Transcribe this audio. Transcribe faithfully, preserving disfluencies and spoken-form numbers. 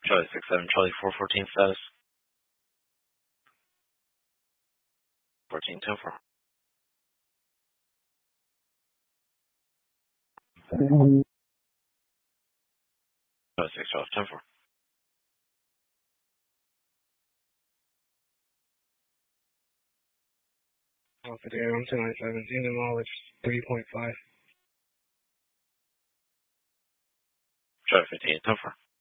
Charlie six seven, Charlie four fourteen status. fourteen ten four. Charlie six twelve ten four. Alpha Data, I'm two nine seven, Xeno mileage three point five. Charlie fifteen ten four.